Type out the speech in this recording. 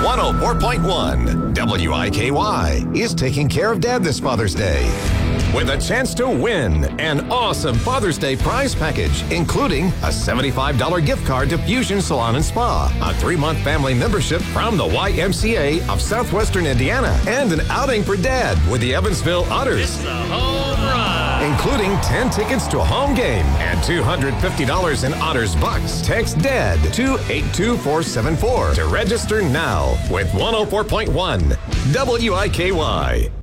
104.1 WIKY is taking care of Dad this Father's Day with a chance to win an awesome Father's Day prize package, including a $75 gift card to Fusion Salon and Spa, a 3-month family membership from the YMCA of Southwestern Indiana, and an outing for Dad with the Evansville Otters. It's a home run! Including 10 tickets to a home game and $250 in Otters bucks. Text DAD to 82474 to register now with 104.1 WIKY.